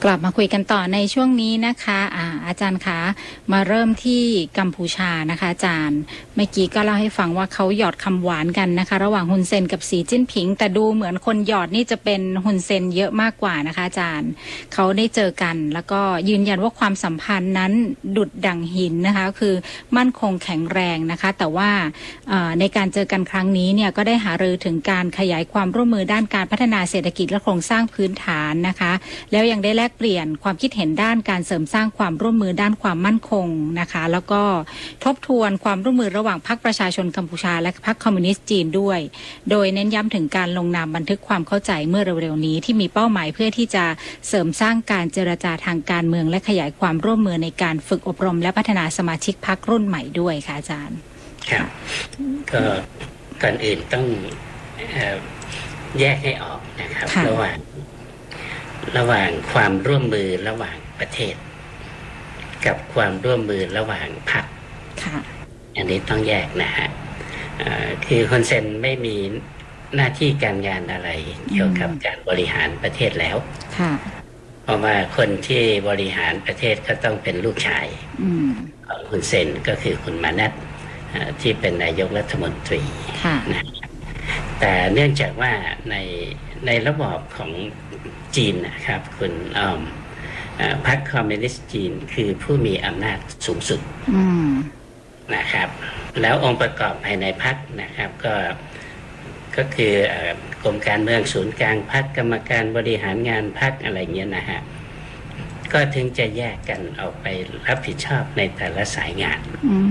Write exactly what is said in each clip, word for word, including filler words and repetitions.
กลับมาคุยกันต่อในช่วงนี้นะคะอาอาจารย์คะมาเริ่มที่กัมพูชานะคะอาจารย์เมื่อกี้ก็เล่าให้ฟังว่าเขาหยอดคำหวานกันนะคะระหว่างฮุนเซนกับสีจิ้นผิงแต่ดูเหมือนคนหยอดนี่จะเป็นฮุนเซนเยอะมากกว่านะคะอาจารย์เขาได้เจอกันแล้วก็ยืนยันว่าความสัมพันธ์นั้นดุจดั่งหินนะคะคือมั่นคงแข็งแรงนะคะแต่ว่าในการเจอกันครั้งนี้เนี่ยก็ได้หารือถึงการขยายความร่วมมือด้านการพัฒนาเศรษฐกิจและโครงสร้างพื้นฐานนะคะแล้วยังได้แลกเปลี่ยนความคิดเห็นด้านการเสริมสร้างความร่วมมือด้านความมั่นคงนะคะแล้วก็ทบทวนความร่วมมือระหว่างพรรคประชาชนกัมพูชาและพรรคคอมมิวนิสต์จีนด้วยโดยเน้นย้ำถึงการลงนามบันทึกความเข้าใจเมื่อเร็วๆนี้ที่มีเป้าหมายเพื่อที่จะเสริมสร้างการเจรจาทางการเมืองและขยายความร่วมมือในการฝึกอบรมและพัฒนาสมาชิกพรรครุ่นใหม่ด้วยค่ะอาจารย์ครับก็ก่อนอื่นต้องแยกให้ออกนะครับระหว่างระหว่างความร่วมมือระหว่างประเทศกับความร่วมมือระหว่างพรรคอันนี้ต้องแยกนะฮะคือฮุนเซนไม่มีหน้าที่การงานอะไรเกี่ยวกับการบริหารประเทศแล้วเพราะว่าคนที่บริหารประเทศก็ต้องเป็นลูกชายของฮุนเซนก็คือคุณมานัตที่เป็นนายกรัฐมนตรีนะแต่เนื่องจากว่าในในระบอบของจีนนะครับคุณอ้อมพรรคคอมมิวนิสต์จีนคือผู้มีอำนาจสูงสุดนะครับแล้วองค์ประกอบภายในพรรคนะครับก็ก็คือกรมการเมืองศูนย์กลางพรรคกรรมการบริหารงานพรรคอะไรเงี้ยนะฮะก็ถึงจะแยกกันออกไปรับผิดชอบในแต่ละสายงาน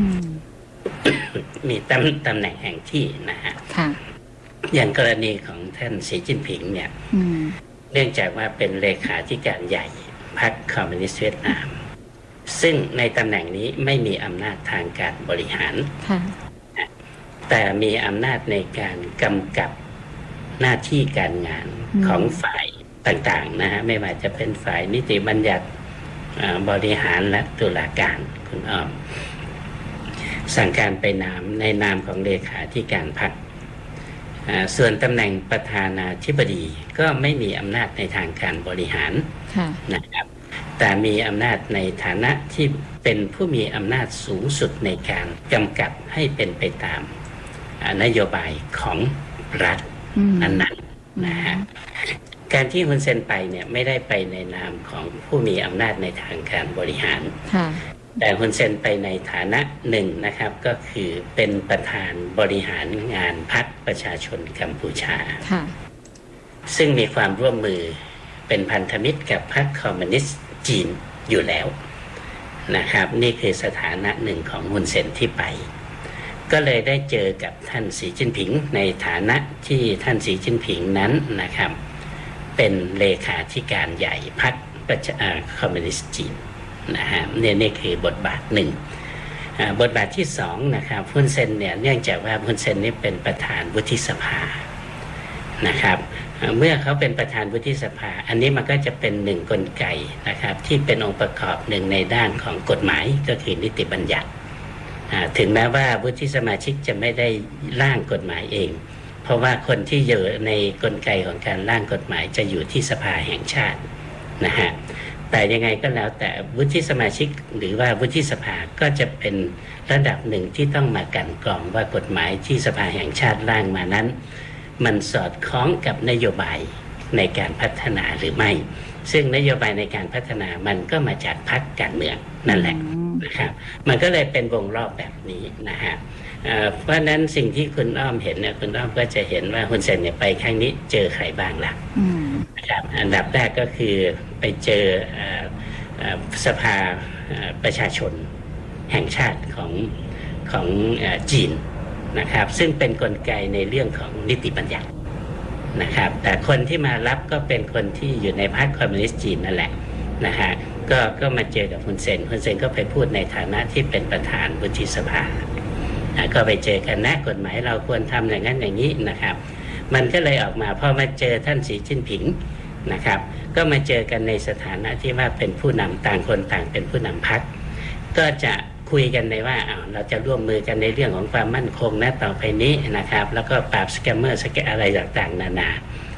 มีตำตำแหน่งแห่งที่นะฮะอย่างกรณีของท่านสีจิ้นผิงเนี่ยเนื่องจากว่าเป็นเลขาธิการใหญ่พรรคคอมมิวนิสต์เวียดนามซึ่งในตำแหน่งนี้ไม่มีอำนาจทางการบริหารแต่มีอำนาจในการกำกับหน้าที่การงานของฝ่ายต่างๆนะฮะไม่ว่าจะเป็นฝ่ายนิติบัญญัติบริหารและตุลาการคุณอ้อมสั่งการไปนามในนามของเลขาธิการพรรคส่วนตำแหน่งประธานาธิบดีก็ไม่มีอำนาจในทางการบริหารนะครับแต่มีอำนาจในฐานะที่เป็นผู้มีอำนาจสูงสุดในการกำกับให้เป็นไปตามนโยบายของรัฐนั้นๆนะฮะการที่ฮุนเซนไปเนี่ยไม่ได้ไปในนามของผู้มีอำนาจในทางการบริหารแต่ฮุนเซนไปในฐานะหนึ่งนะครับก็คือเป็นประธานบริหารงานพรรคประชาชนกัมพูชาซึ่งมีความร่วมมือเป็นพันธมิตรกับพรรคคอมมิวนิสต์จีนอยู่แล้วนะครับนี่คือสถานะหนึ่งของฮุนเซนที่ไปก็เลยได้เจอกับท่านสีจิ้นผิงในฐานะที่ท่านสีจิ้นผิงนั้นนะครับเป็นเลขาธิการใหญ่พรรคประชาคอมมิวนิสต์จีนนะฮะนี่นี่คือบทบาทหนึ่งบทบาทที่สองนะครับฮุนเซนเนี่ยเนื่องจากว่าฮุนเซนนี่เป็นประธานวุฒิสภานะครับเมื่อเขาเป็นประธานวุฒิสภาอันนี้มันก็จะเป็นหนึ่งกลไกนะครับที่เป็นองค์ประกอบหนึ่งในด้านของกฎหมายก็คือนิติบัญญัติถึงแม้ว่าวุฒิสมาชิกจะไม่ได้ร่างกฎหมายเองเพราะว่าคนที่อยู่ในกลไกของการร่างกฎหมายจะอยู่ที่สภาแห่งชาตินะฮะแต่ยังไงก็แล้วแต่วุฒิสมาชิกหรือว่าวุฒิสภาก็จะเป็นระดับหนึ่งที่ต้องมากันกรองว่ากฎหมายที่สภาแห่งชาติร่างมานั้นมันสอดคล้องกับนโยบายในการพัฒนาหรือไม่ซึ่งนโยบายในการพัฒนามันก็มาจากพรรคการเมืองนั่นแหละนะครับมันก็เลยเป็นวงรอบแบบนี้นะฮะเพราะนั้นสิ่งที่คุณอ้อมเห็นเนี่ยคุณอ้อมก็จะเห็นว่าฮุนเซนเนี่ยไปครั้งนี้เจอใครบ้างล่ะนะครับอันดับแรกก็คือไปเจอสภาประชาชนแห่งชาติของของจีนนะครับซึ่งเป็นกลไกในเรื่องของนิติบัญญัตินะครับแต่คนที่มารับก็เป็นคนที่อยู่ในพรรคคอมมิวนิสต์จีนนั่นแหละนะฮะก็ก็มาเจอกับฮุนเซนฮุนเซนก็ไปพูดในฐานะที่เป็นประธานวุฒิสภาก็ไปเจอกันนะกฎหมายเราควรทำอย่างนั้นอย่างนี้นะครับมันก็เลยออกมาพอมาเจอท่านสีจิ้นผิงนะครับก็มาเจอกันในสถานะที่ว่าเป็นผู้นำต่างคนต่างเป็นผู้นำพรรคก็จะคุยกันในว่าเราจะร่วมมือกันในเรื่องของความมั่นคงนะต่อไปนี้นะครับแล้วก็ปราบสแกมเมอร์สแกอะไรต่างๆนานา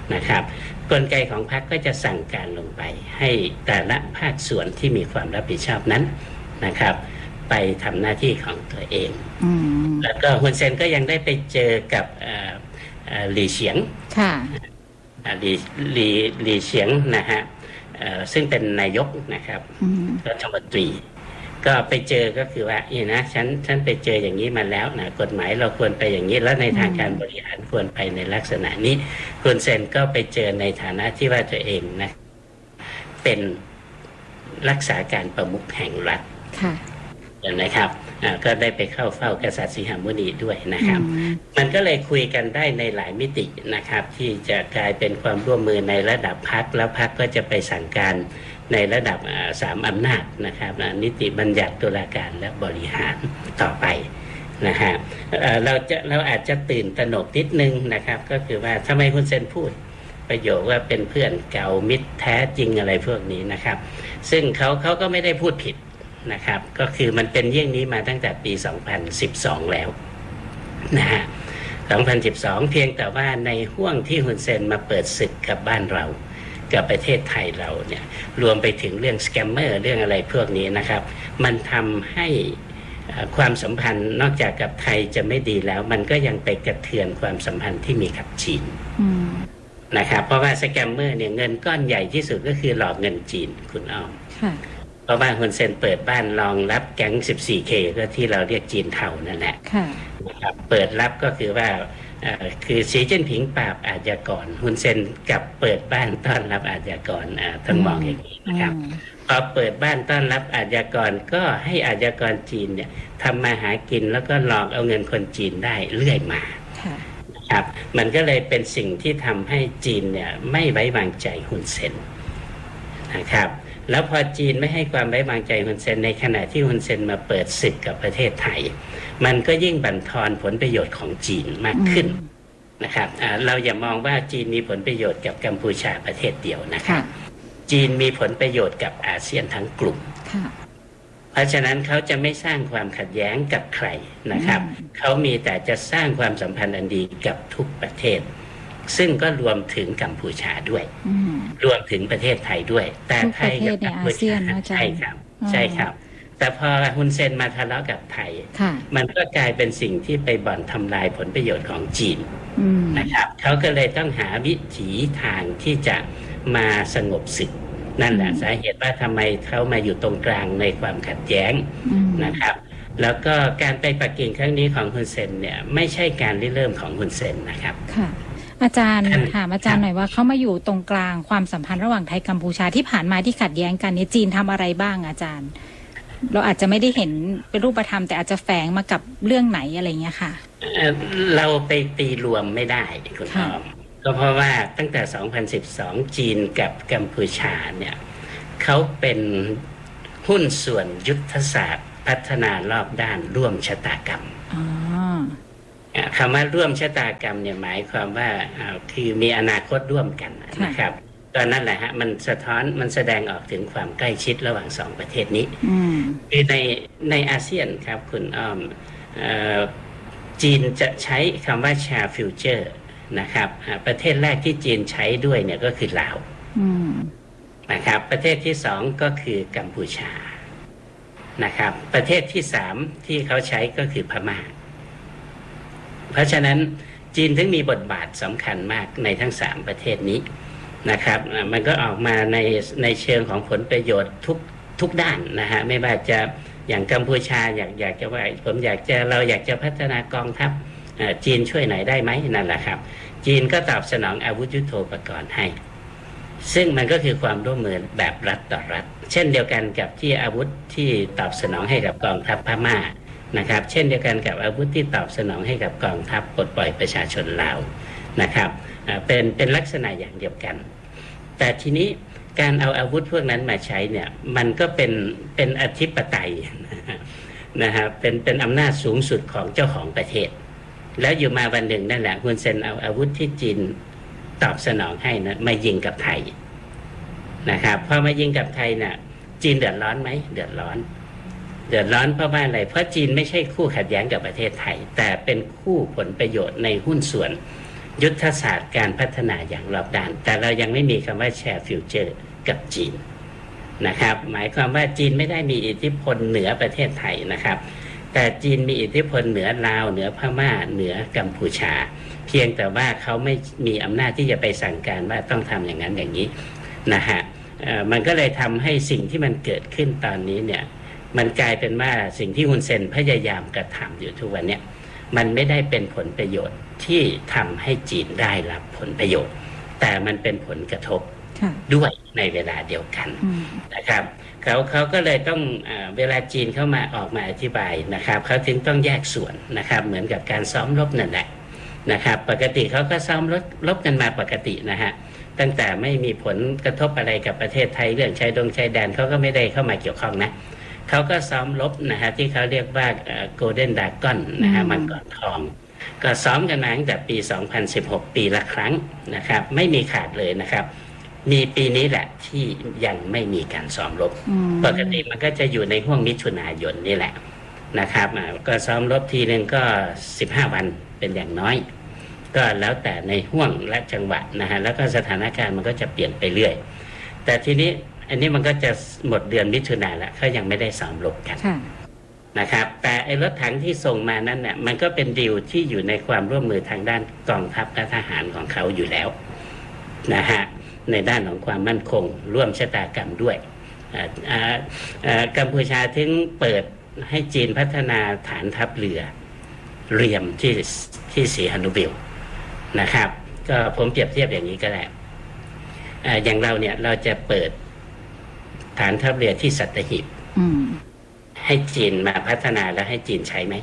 นะครับกลไกของพรรคก็จะสั่งการลงไปให้แต่ละภาคส่วนที่มีความรับผิดชอบนั้นนะครับไปทำหน้าที่ของตัวเองแล้วก็ฮุนเซนก็ยังได้ไปเจอกับหลี่เฉียงหลี่หลี่หลี่เฉียงนะฮะซึ่งเป็นนายกนะครับรัฐมนตรีก็ไปเจอก็คือว่านี่นะฉันฉันไปเจออย่างนี้มาแล้วนะกฎหมายเราควรไปอย่างนี้แล้วในทางการบริหารควรไปในลักษณะนี้ฮุนเซนก็ไปเจอในฐานะที่ว่าตัวเองนะเป็นรักษาการประมุขแห่งรัฐนะครับก็ได้ไปเข้าเฝ้ากษัตริย์สีหมุนีด้วยนะครับมันก็เลยคุยกันได้ในหลายมิตินะครับที่จะกลายเป็นความร่วมมือในระดับพรรคแล้วพรรคก็จะไปสั่งการในระดับสามอำนาจนะครับนิติบัญญัติตุลาการและบริหารต่อไปนะฮะเราจะเราอาจจะตื่นตระหนกนิดนึงนะครับก็คือว่าทำไมฮุนเซนพูดประโยคว่าเป็นเพื่อนเก่ามิตรแท้จริงอะไรพวกนี้นะครับซึ่งเขาเขาก็ไม่ได้พูดผิดนะครับก็คือมันเป็นเยี่ยงนี้มาตั้งแต่ปีสองพันสิบสองแล้วนะฮะสองพันสิบสองเพียงแต่ว่าในห่วงที่ฮุนเซนมาเปิดศึกกับบ้านเรากับประเทศไทยเราเนี่ยรวมไปถึงเรื่องสแกมเมอร์เรื่องอะไรพวกนี้นะครับมันทำให้ความสัมพันธ์นอกจากกับไทยจะไม่ดีแล้วมันก็ยังไปกระเทือนความสัมพันธ์ที่มีกับจีนนะครับเพราะว่าสแกมเมอร์เนี่ยเงินก้อนใหญ่ที่สุดก็คือหลอกเงินจีนคุณอ้อมเพราะว่าฮุนเซนเปิดบ้านรองรับแก๊ง สิบสี่เค ก็ที่เราเรียกจีนเทานั่นแหละนะครับเปิดรับก็คือว่าคือสีจิ้นผิงปราบอาชญากรฮุนเซนกับเปิดบ้านต้อนรับอาชญากรต้องมองอย่างนี้นะครับพอเปิดบ้านต้อนรับอาชญากรก็ให้อาชญากรจีนเนี่ยทำมาหากินแล้วก็หลอกเอาเงินคนจีนได้เรื่อยมาครับมันก็เลยเป็นสิ่งที่ทำให้จีนเนี่ยไม่ไว้วางใจฮุนเซนนะครับแล้วพอจีนไม่ให้ความไว้วางใจฮุนเซนในขณะที่ฮุนเซนมาเปิดศึกกับประเทศไทยมันก็ยิ่งบั่นทอนผลประโยชน์ของจีนมากขึ้นนะครับเราอย่ามองว่าจีนมีผลประโยชน์กับกัมพูชาประเทศเดียวนะครับจีนมีผลประโยชน์กับอาเซียนทั้งกลุ่มเพราะฉะนั้นเขาจะไม่สร้างความขัดแย้งกับใครนะครับเขามีแต่จะสร้างความสัมพันธ์อันดีกับทุกประเทศซึ่งก็รวมถึงกัมพูชาด้วยรวมถึงประเทศไทยด้วยแต่ไทยกับกัมพูชาใช่ครับใช่ครับแต่พอฮุนเซนมาทะเลาะกับไทยมันก็กลายเป็นสิ่งที่ไปบ่อนทำลายผลประโยชน์ของจีนนะครับเขาก็เลยต้องหาวิถีทางที่จะมาสงบศึกนั่นแหละสาเหตุว่าทำไมเขามาอยู่ตรงกลางในความขัดแย้งนะครับแล้วก็การไปปักกิ่งครั้งนี้ของฮุนเซนเนี่ยไม่ใช่การริเริ่มของฮุนเซนนะครับอาจารย์ถามอาจารย์หน่อยว่าเขามาอยู่ตรงกลางความสัมพันธ์ระหว่างไทยกัมพูชาที่ผ่านมาที่ขัดแย้งกันเนี่ยจีนทำอะไรบ้างอาจารย์เราอาจจะไม่ได้เห็นเป็นรูปธรรมแต่อาจจะแฝงมากับเรื่องไหนอะไรเงี้ยค่ะเราไปตีรวมไม่ได้คุณอ้อมก็เพราะว่าตั้งแต่สองพันสิบสองจีนกับกัมพูชาเนี่ยเขาเป็นหุ้นส่วนยุทธศาสตร์พัฒนารอบด้านร่วมชะตากรรมคำว่าร่วมชะตากรรมเนี่ยหมายความว่าคือมีอนาคตร่วมกันนะครับตอนนั้นแหละฮะมันสะท้อนมันแสดงออกถึงความใกล้ชิดระหว่างสองประเทศนี้คือในในอาเซียนครับคุณอ้อมจีนจะใช้คำว่าชาฟิวเจอร์นะครับประเทศแรกที่จีนใช้ด้วยเนี่ยก็คือลาวนะครับประเทศที่สองก็คือกัมพูชานะครับประเทศที่สามที่เขาใช้ก็คือพม่าเพราะฉะนั้นจีนถึงมีบทบาทสำคัญมากในทั้งสามประเทศนี้นะครับมันก็ออกมาในในเชิงของผลประโยชน์ทุกทุกด้านนะฮะไม่ว่าจะอย่างกัมพูชาอยากอยากจะว่าผมอยากจะเราอยากจะพัฒนากองทัพจีนช่วยหน่อยได้ไหมนั่นแหละครับจีนก็ตอบสนองอาวุธยุทโธปกรณ์ให้ซึ่งมันก็คือความร่วมมือแบบรัฐต่อรัฐเช่นเดียวกันกับที่อาวุธที่ตอบสนองให้กับกองทัพพม่านะครับเช่นเดียวกันกับอาวุธที่ตอบสนองให้กับกองทัพปลดปล่อยประชาชนลาวนะครับเป็นเป็นลักษณะอย่างเดียวกันแต่ทีนี้การเอาอาวุธพวกนั้นมาใช้เนี่ยมันก็เป็นเป็นอธิปไตยนะฮะเป็นเป็นอำนาจสูงสุดของเจ้าของประเทศแล้วอยู่มาวันหนึ่งนั่นแหละฮุนเซนเอาอาวุธที่จีนตอบสนองให้นะมายิงกับไทยนะครับพอมายิงกับไทยน่ะจีนเดือดร้อนไหมเดือดร้อนเดือดร้อนเพราะว่าอะไรเพราะจีนไม่ใช่คู่ขัดแย้งกับประเทศไทยแต่เป็นคู่ผลประโยชน์ในหุ้นส่วนยุทธศาสตร์การพัฒนาอย่างรอบด้านแต่เรายังไม่มีคำว่าแชร์ฟิวเจอร์กับจีนนะครับหมายความว่าจีนไม่ได้มีอิทธิพลเหนือประเทศไทยนะครับแต่จีนมีอิทธิพลเหนือลาวเหนือพม่าเหนือกัมพูชาเพียงแต่ว่าเขาไม่มีอำนาจที่จะไปสั่งการว่าต้องทำอย่างนั้นอย่างนี้นะฮะมันก็เลยทำให้สิ่งที่มันเกิดขึ้นตอนนี้เนี่ยมันกลายเป็นว่าสิ่งที่ฮุนเซนพยายามกระทำอยู่ทุกวันนี้มันไม่ได้เป็นผลประโยชน์ที่ทำให้จีนได้รับผลประโยชน์แต่มันเป็นผลกระทบด้วยในเวลาเดียวกันนะครับเขาเขาก็เลยต้องเอ่อเวลาจีนเข้ามาออกมาอธิบายนะครับเขาถึงต้องแยกส่วนนะครับเหมือนกับการซ้อมรบนั่นแหละนะครับปกติเขาก็ซ้อมรบรบกันมาปกตินะฮะตั้งแต่ไม่มีผลกระทบอะไรกับประเทศไทยเรื่องชายดงชายแดนเขาก็ไม่ได้เข้ามาเกี่ยวข้องนะเขาก็ซ้อมรบนะฮะที่เขาเรียกว่าโกลเด้นดากอนนะฮะมังกรทองก็ซ้อมกันมาตั้งแต่ปีสองพันสิบหกปีละครั้งนะครับไม่มีขาดเลยนะครับมีปีนี้แหละที่ยังไม่มีการซ้อมรบปกติมันก็จะอยู่ในห่วงมิถุนายนนี่แหละนะครับก็ซ้อมรบทีนึงก็สิบห้าวันเป็นอย่างน้อยก็แล้วแต่ในห่วงและจังหวะนะฮะแล้วก็สถานการณ์มันก็จะเปลี่ยนไปเรื่อยแต่ทีนี้อันนี้มันก็จะหมดเดือนมิถุนายนแล้วเขายังไม่ได้ซ้อมรบกันนะครับแต่ไอ้รถถังที่ส่งมานั้นเนี่ยมันก็เป็นดีลที่อยู่ในความร่วมมือทางด้านกองทัพและทหารของเขาอยู่แล้วนะฮะในด้านของความมั่นคงร่วมชะตากรรมด้วยกัมพูชาถึงเปิดให้จีนพัฒนาฐานทัพเรือเรียมที่ที่สีฮานุวิลนะครับก็ผมเปรียบเทียบอย่างนี้ก็ได้อย่างเราเนี่ยเราจะเปิดฐานทัพเรือที่สัตหีบให้จีนมาพัฒนาแล้วให้จีนใช้ไหม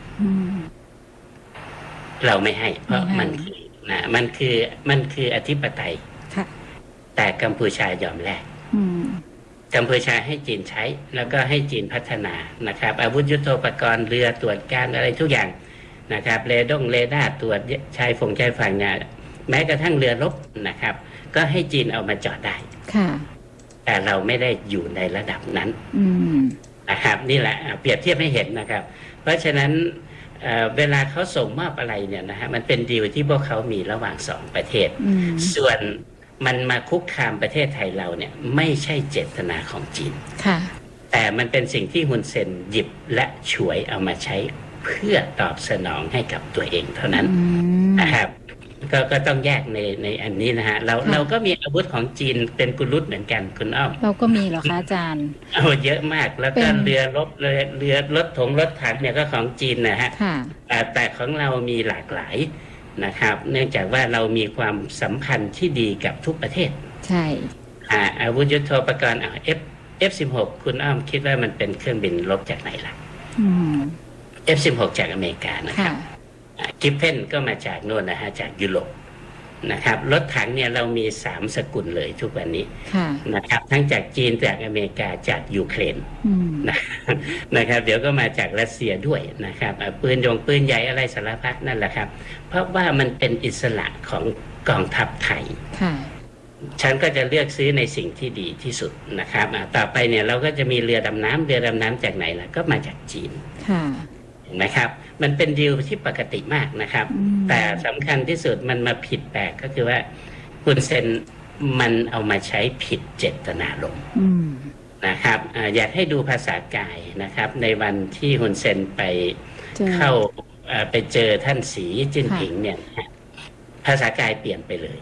เราไม่ให้เพราะมันคือนะมันคือมันคืออธิปไตยแต่กัมพูชายอมแลกกัมพูชาให้จีนใช้แล้วก็ให้จีนพัฒนานะครับอาวุธยุทโธปกรณ์เรือตรวจการอะไรทุกอย่างนะครับเรดงเรดาร์ตรวจชายฝั่งชายฝั่งเนี่ยแม้กระทั่งเรือรบนะครับก็ให้จีนเอามาจอดได้แต่เราไม่ได้อยู่ในระดับนั้นนะครับนี่แหละเปรียบเทียบให้เห็นนะครับเพราะฉะนั้น เ, เวลาเขาส่งมอบอะไรเนี่ยนะฮะมันเป็นดีลที่พวกเขามีระหว่างสองประเทศส่วนมันมาคุกคามประเทศไทยเราเนี่ยไม่ใช่เจตนาของจีนแต่มันเป็นสิ่งที่ฮุนเซนหยิบและฉวยเอามาใช้เพื่อตอบสนองให้กับตัวเองเท่านั้นนะครับก็ก็ต้องแยกในในอันนี้นะฮะเราเราก็มีอาวุธของจีนเป็นกุลุตเหมือนกันคุณอ้อมเราก็มีเหรอคะอาจารย์เอาเยอะมากแล้วก็เรือรบเรือเรือรถถงรถถังเนี่ยก็ของจีนนะฮะแต่ของเรามีหลากหลายนะครับเนื่องจากว่าเรามีความสัมพันธ์ที่ดีกับทุกประเทศใช่อาวุธยุทโธปกรณ์ F เอฟ สิบหก คุณอ้อมคิดว่ามันเป็นเครื่องบินรบจากไหนล่ะ เอฟ สิบหก จากอเมริกานะครับกิฟเพนก็มาจากโน่นนะฮะจากยุโรปนะครับรถถังเนี่ยเรามีสามสกุลเลยทุกวันนี้นะครับทั้งจากจีนจากอเมริกาจากยูเครนนะครับเดี๋ยวก็มาจากรัสเซียด้วยนะครับปืนยงปืนใหญ่อะไรสารพัดนั่นแหละครับเพราะว่ามันเป็นอิสระของกองทัพไทยฉันก็จะเลือกซื้อในสิ่งที่ดีที่สุดนะครับต่อไปเนี่ยเราก็จะมีเรือดำน้ำเรือดำน้ำจากไหนล่ะก็มาจากจีนเห็นไหมครับมันเป็นดีลที่ปกติมากนะครับแต่สำคัญที่สุดมันมาผิดแปลกก็คือว่าฮุนเซนมันเอามาใช้ผิดเจตนารมณ์นะครับอยากให้ดูภาษากายนะครับในวันที่ฮุนเซนไปเข้าไปเจอท่านสีจิ้นผิงเนี่ยภาษากายเปลี่ยนไปเลย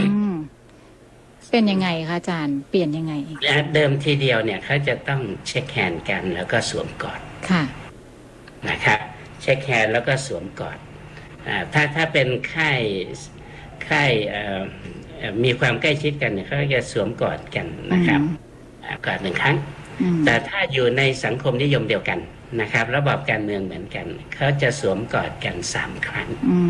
เป็นยังไงคะอาจารย์เปลี่ยนยังไงเดิมทีเดียวเนี่ยเขาจะต้องเช็คแฮนด์กันแล้วก็สวมกอดค่ะนะครับเช็คแฮนด์แล้วก็สวมกอดถ้าถ้าเป็นค่ายค่ายมีความใกล้ชิดกันเนี่ยเขาจะสวมกอดกันนะครับกอดหนึ่งครั้งแต่ถ้าอยู่ในสังคมนิยมเดียวกันนะครับระบอบการเมืองเหมือนกันเขาจะสวมกอดกันสามครั้ง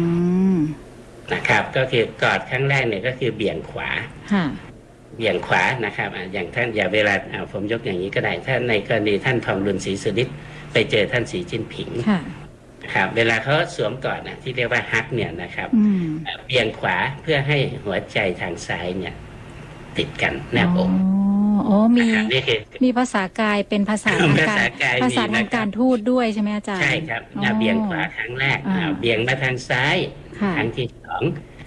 นะครับก็คือกอดครั้งแรกเนี่ยก็คือเบี่ยงขวาเบี่ยงขวานะครับอย่างท่านอย่าเวลาผมยกอย่างนี้ก็ได้ถ้าในกรณีท่านทองรุนศรีสุริศไปเจอท่านสีจิ้นผิงครับเวลาเขาสวมกอดนะที่เรียกว่าฮักเนี่ยนะครับเบี่ยงขวาเพื่อให้หัวใจทางซ้ายเนี่ยติดกันแนบอกอ๋อมีมีภาษากายเป็นภาษาทางการภาษาทางการทูตด้วยใช่ไหมอาจารย์ใช่ครับเบี่ยงขวาครั้งแรกเบี่ยงมาทางซ้ายครั้งที่สอง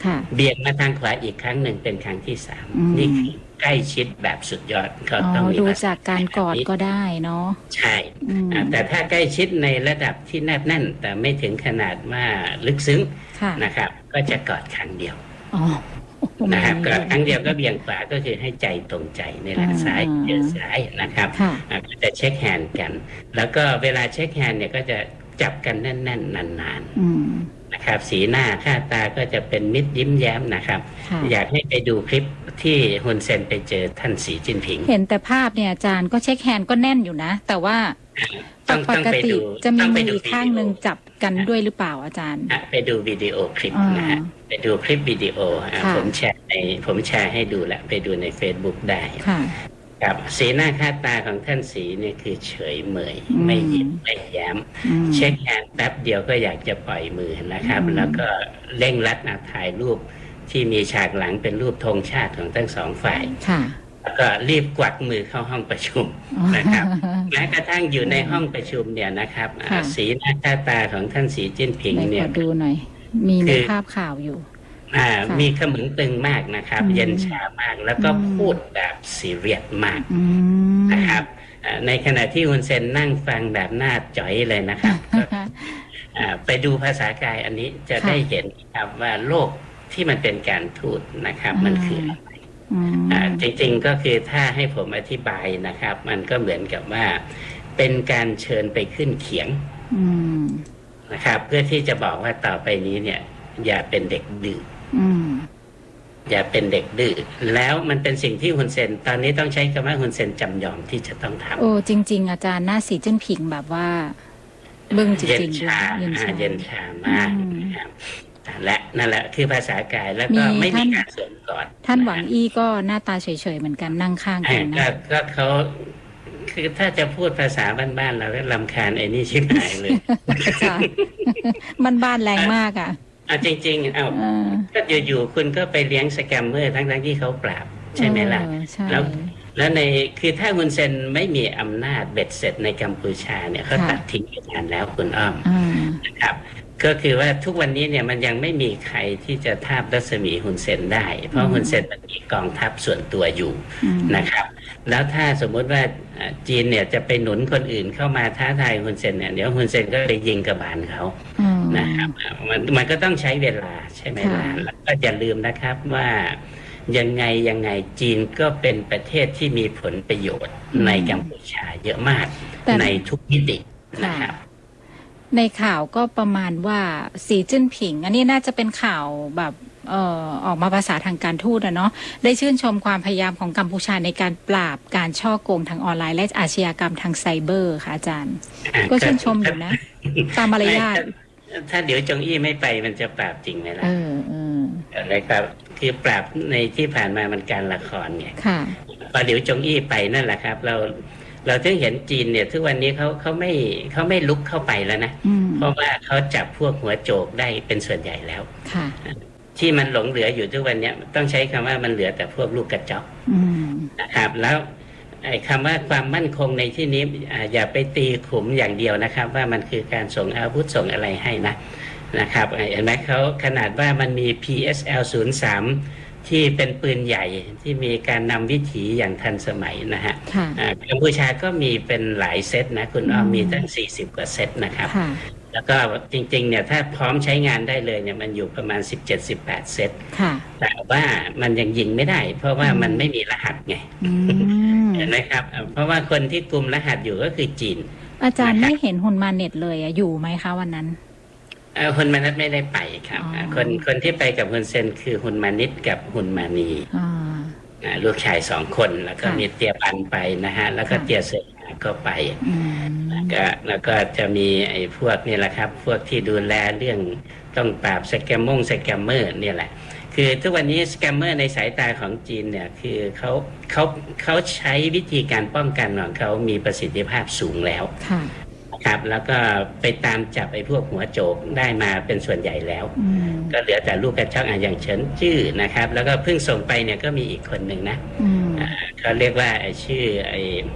เบี่ยงมาทางขวาอีกครั้งหนึ่งเป็นครั้งที่สามนี่คือใกล้ชิดแบบสุดยอดก็ต้องมีดูจากการกอดก็ได้เนาะใช่แต่ถ้าใกล้ชิดในระดับที่แนบแน่นแต่ไม่ถึงขนาดว่าลึกซึ้งนะครับก็จะกอดครั้งเดียวนะครับกอดครั้งเดียวก็เบี่ยงขวาก็คือให้ใจตรงใจในหลังซ้ายเจอซ้ายนะครับก็จะเช็คแฮนด์กันแล้วก็เวลาเช็คแฮนด์เนี่ยก็จะจับกันแน่นๆนานๆนะครับสีหน้าค่าตาก็จะเป็นมิตรยิ้มแย้มนะครับอยากให้ไปดูคลิปที่ฮุนเซนไปเจอท่านสีจิ้นผิงเห็นแต่ภาพเนี่ยอาจารย์ก็เช็คแฮนด์ก็แน่นอยู่นะแต่ว่าปกติจะมีมืออีกข้างหนึ่งจับกันด้วยหรือเปล่าอาจารย์ไปดูวิดีโอคลิปนะฮะไปดูคลิปวิดีโอผมแชร์ในผมแชร์ให้ดูแหละไปดูใน Facebook ได้ครับสีหน้าค่าตาของท่านสีเนี่ยคือเฉยเมยไม่ยิ้มไม่แย้มเช็คแฮนด์แป๊บเดียวก็อยากจะปล่อยมือนะครับแล้วก็เร่งรัดถ่ายรูปที่มีฉากหลังเป็นรูปธงชาติของทั้งสองฝ่ายแล้วก็รีบกวักมือเข้าห้องประชุมนะครับแม้กระทั่งอยู่ในห้องประชุมเนี่ยนะครับสีหน้าค่าตาของท่านสีจิ้นผิงเนี่ยดูหน่อยมีในภาพข่าวอยู่มีขมึงตึงมากนะครับเย็นชามากแล้วก็พูดแบบซีเรียสมากนะครับในขณะที่ฮุนเซนนั่งฟังแบบหน้าจ่อยเลยนะครับไปดูภาษากายอันนี้จะได้เห็นครับว่าโลกที่มันเป็นการทูตนะครับมันคืออะไรจริงๆก็คือถ้าให้ผมอธิบายนะครับมันก็เหมือนกับว่าเป็นการเชิญไปขึ้นเขียงนะครับเพื่อที่จะบอกว่าต่อไปนี้เนี่ยอย่าเป็นเด็กดื้ออย่าเป็นเด็กดื้อแล้วมันเป็นสิ่งที่ฮุนเซนตอนนี้ต้องใช้คำว่าฮุนเซนจำยอมที่จะต้องทำโอ้จริงๆอาจารย์หน้าสีจิ้นผิงแบบว่าเบิ่งจริงๆเย็นชาเย็นชามากนะครับและนั่นแหละคือภาษากายแล้วก็ไม่มีการสวมกอดท่านหวังอี้ก็หน้าตาเฉยๆเหมือนกันนั่งข้างกันนะก็เขาคือถ้าจะพูดภาษาบ้านๆเราก็รำคาญไอ้นี่ชิบหายเลยอาจารย์มันบ้านแรงมากอ่ะอ่ะจริงๆเอาก็อยู่ๆคุณก็ไปเลี้ยงสแกมเมอร์ทั้งๆที่เขาปราบใช่ไหมล่ะแล้วแล้วในคือถ้าฮุนเซนไม่มีอำนาจเบ็ดเสร็จในกัมพูชาเนี่ยเขาตัดทิ้งไปนานแล้วคุณอ้อมนะครับก็คือว่าทุกวันนี้เนี่ยมันยังไม่มีใครที่จะทาบรัศมีฮุนเซนได้เพราะฮุนเซนมันมีกองทัพส่วนตัวอยู่นะครับแล้วถ้าสมมติว่าจีนเนี่ยจะไปหนุนคนอื่นเข้ามาท้าทายฮุนเซนเนี่ยเดี๋ยวฮุนเซนก็ไปยิงกระบาลเขานะครับมันมันก็ต้องใช้เวลาใช่ไหมล่ะแล้วก็อย่าลืมนะครับว่ายังไงยังไงจีนก็เป็นประเทศที่มีผลประโยชน์ในกัมพูชาเยอะมากในทุกมิตินะครับในข่าวก็ประมาณว่าสีจิ้นผิงอันนี้น่าจะเป็นข่าวแบบเอ่อออกมาภาษาทางการทูตนะเนาะได้ชื่นชมความพยายามของกัมพูชาในการปราบการช่อโกงทางออนไลน์และอาชญากรรมทางไซเบอร์ค่ะอาจารย์ก็ชื่นชมอยู่นะตามมารยาทถ้าเดี๋ยวจงอี้ไม่ไปมันจะปราบจริงไหมล่ะเออเอออะไรครับคือปราบในที่ผ่านมามันการละครไงค่ะพอเดี๋ยวจงอี้ไปนั่นแหละครับเราเราถึงเห็นจีนเนี่ยทุกวันนี้เขาเขาไม่เขาไม่ลุกเข้าไปแล้วนะเพราะว่าเขาจับพวกหัวโจกได้เป็นส่วนใหญ่แล้วค่ะที่มันหลงเหลืออยู่ทุกวันนี้ต้องใช้คำว่ามันเหลือแต่พวกลูกกระจอกนะครับแล้วไอ้คำว่าความมั่นคงในที่นี้อย่าไปตีขุมอย่างเดียวนะครับว่ามันคือการส่งอาวุธส่งอะไรให้นะนะครับเห็นไหมเขาขนาดว่ามันมี พี เอส แอล ศูนย์สาม ที่เป็นปืนใหญ่ที่มีการนำวิถีอย่างทันสมัยนะฮะกัมพูชาก็มีเป็นหลายเซตนะคุณอ้อมมีตั้งสี่สิบกว่าเซตนะครับแล้วก็จริงๆเนี่ยถ้าพร้อมใช้งานได้เลยเนี่ยมันอยู่ประมาณ สิบเจ็ด สิบแปด เซตแต่ว่ามันยังยิงไม่ได้เพราะว่ามันไม่มีรหัสไงเห็นไหมครับเพราะว่าคนที่กุมรหัสอยู่ก็คือจีนอาจารย์ไม่เห็นฮุนมาเน็ตเลยอะอยู่ไหมคะวันนั้นฮุนมานิตไม่ได้ไปครับคนคนที่ไปกับฮุนเซนคือฮุนมานิตกับฮุนมานีลูกชายสองคนแล้วก็มีเตียปันไปนะฮะแล้วก็เตียเสกก็ไปแล้วก็แล้วก็จะมีไอ้พวกนี่แหละครับพวกที่ดูแลเรื่องต้องปราบสแกมมงสแกมเมอร์เนี่ยแหละคือทุกวันนี้สแกมเมอร์ในสายตาของจีนเนี่ยคือเขาเขาเขาใช้วิธีการป้องกันของเขามีประสิทธิภาพสูงแล้วครับแล้วก็ไปตามจับไอ้พวกหัวโจกได้มาเป็นส่วนใหญ่แล้วก็เหลือแต่ลูกกระจอกอย่างเฉินจื้อนะครับแล้วก็เพิ่งส่งไปเนี่ยก็มีอีกคนหนึ่งนะเขาเรียกว่าไอ้ชื่อไอ้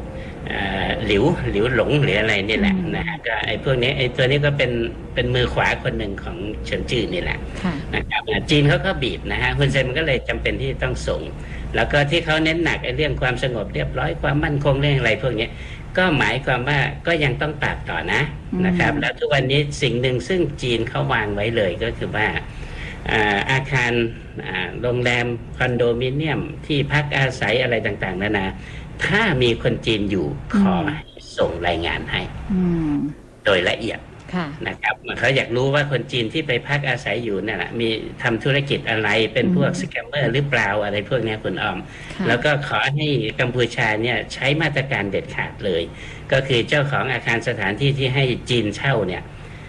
หลิวหลิวหลงหรืออะไรนี่แหละนะฮะก็ไอ้พวกนี้ไอ้ตัวนี้ก็เป็นเป็นมือขวาคนหนึ่งของเฉินจื้อนี่แหละนะครับจีนเขาก็บีบนะฮะฮุนเซนมันก็เลยจำเป็นที่ต้องส่งแล้วก็ที่เขาเน้นหนักไอ้เรื่องความสงบเรียบร้อยความมั่นคงเรื่องอะไรพวกนี้ก็หมายความว่าก็ยังต้องปราบต่อนะนะครับแล้วทุกวันนี้สิ่งหนึ่งซึ่งจีนเขาวางไว้เลยก็คือว่าอาคารโรงแรมคอนโดมิเนียมที่พักอาศัยอะไรต่างๆนานาถ้ามีคนจีนอยู่ขอส่งรายงานให้โดยละเอียดนะครับเขาอยากรู้ว่าคนจีนที่ไปพักอาศัยอยู่นั่นแหละมีทำธุรกิจอะไรเป็นพวกสแกมเมอร์หรือเปล่าอะไรพวกนี้คุณอ้อมแล้วก็ขอให้กัมพูชาเนี่ยใช้มาตรการเด็ดขาดเลยก็คือเจ้าของอาคารสถานที่ที่ให้จีนเช่าเนี่ย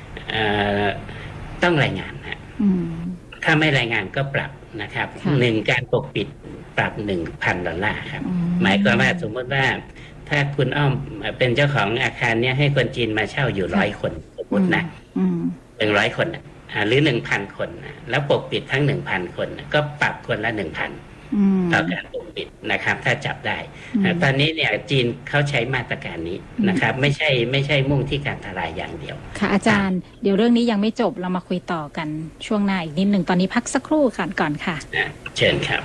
ต้องรายงานนะถ้าไม่รายงานก็ปรับนะครับหนึ่งการปกปิดปรับหนึ่งพันดอลลาร์ครับหมายความว่าสมมติว่าถ้าคุณอ้อมเป็นเจ้าของอาคารเนี้ยให้คนจีนมาเช่าอยู่ร้อยคนสมมตินะหนึ่งร้อยคนหรือหนึ่งพันคนแล้วปกปิดทั้งหนึ่งพันคนก็ปรับคนละหนึ่งพันต่อการปกปิดนะครับถ้าจับได้ตอนนี้เนี่ยจีนเขาใช้มาตรการนี้นะครับไม่ใช่ไม่ใช่มุ่งที่การทลายอย่างเดียวค่ะอาจารย์เดี๋ยวเรื่องนี้ยังไม่จบเรามาคุยต่อกันช่วงหน้าอีกนิดหนึ่งตอนนี้พักสักครู่ก่อนก่อนค่ะเชิญครับ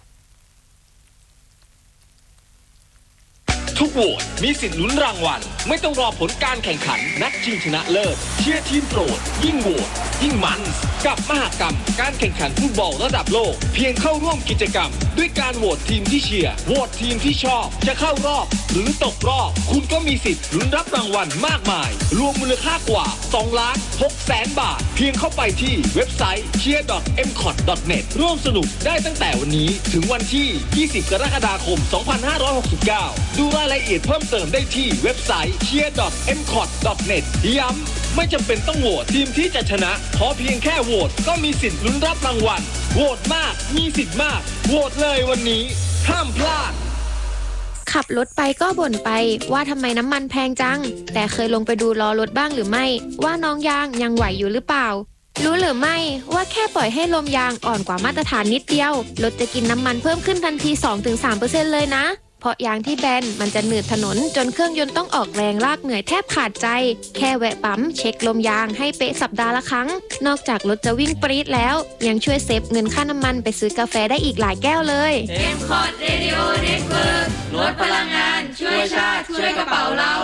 ทุกโหวตมีสิทธิ์ลุ้นรางวัลไม่ต้องรอผลการแข่งขันนัดชิงชนะเลิศเชียร์ทีมโปรดยิ่งโหวตยิ่งมันกับมหกรรมการแข่งขันฟุตบอลระดับโลกเพียงเข้าร่วมกิจกรรมด้วยการโหวตทีมที่เชียร์โหวตทีมที่ชอบจะเข้ารอบหรือตกรอบคุณก็มีสิทธิ์ลุ้นรับรางวัลมากมายรวมมูลค่ากว่าสองล้านหกแสนบาทเพียงเข้าไปที่เว็บไซต์ เชียร์ ดอท เอ็ม คอท ดอท เน็ต ร่วมสนุกได้ตั้งแต่วันนี้ถึงวันที่ยี่สิบกรกฎาคมสองพันห้าร้อยหกสิบเก้าดูรายละเอียดเพิ่มเติมได้ที่เว็บไซต์ เชียร์ ดอท เอ็ม คอท ดอท เน็ต ย้ำไม่จำเป็นต้องโหวตทีมที่จะชนะขอเพียงแค่โหวตก็มีสิทธิ์ลุ้นรับรางวัลโหวตมากมีสิทธิ์มากโหวตเลยวันนี้ห้ามพลาดขับรถไปก็บ่นไปว่าทำไมน้ำมันแพงจังแต่เคยลงไปดูล้อรถบ้างหรือไม่ว่าน้องยางยังไหวอยู่หรือเปล่ารู้หรือไม่ว่าแค่ปล่อยให้ลมยางอ่อนกว่ามาตรฐานนิดเดียวรถจะกินน้ำมันเพิ่มขึ้นทันที สองถึงสามเปอร์เซ็นต์ เลยนะเพราะยางที่แบนมันจะหนืดถนนจนเครื่องยนต์ต้องออกแรงลากเหนื่อยแทบขาดใจแค่แวะปั๊มเช็คลมยางให้เป๊ะสัปดาห์ละครั้งนอกจากรถจะวิ่งปรี๊ดแล้วยังช่วยเซฟเงินค่าน้ำมันไปซื้อกาแฟได้อีกหลายแก้วเลยเอ็ม คอท Radio Network ลดพลังงานช่วยชาติช่วยกระเป๋าเรา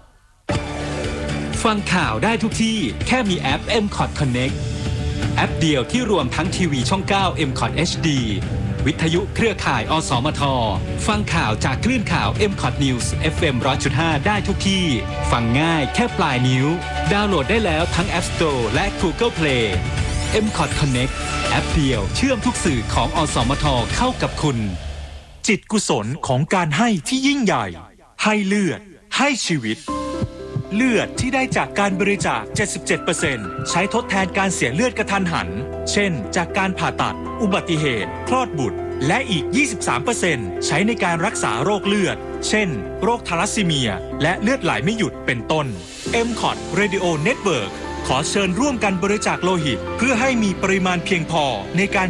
ฟังข่าวได้ทุกที่แค่มีแอป เอ็ม คอท Connect แอปเดียวที่รวมทั้งทีวีช่องเก้า เอ็ม คอท เอช ดี วิทยุเครือข่ายอสมทฟังข่าวจากคลื่นข่าว เอ็ม คอท News เอฟ เอ็ม หนึ่งร้อยจุดห้า ได้ทุกที่ฟังง่ายแค่ปลายนิ้วดาวน์โหลดได้แล้วทั้ง App Store และ Google Play เอ็ม คอท Connect แอปเดียวเชื่อมทุกสื่อของอสมทเข้ากับคุณจิตกุศลของการให้ที่ยิ่งใหญ่ให้เลือดให้ชีวิตเลือดที่ได้จากการบริจาค เจ็ดสิบเจ็ดเปอร์เซ็นต์ ใช้ทดแทนการเสียเลือดกระทันหันเช่นจากการผ่าตัดอุบัติเหตุคลอดบุตรและอีก ยี่สิบสามเปอร์เซ็นต์ ใช้ในการรักษาโรคเลือดเช่นโรคทาลัสซีเมียและเลือดไหลไม่หยุดเป็นต้น เอ็ม คอท Radio Network ขอเชิญร่วมกันบริจาคโลหิตเพื่อให้มีปริมาณเพียงพอในการ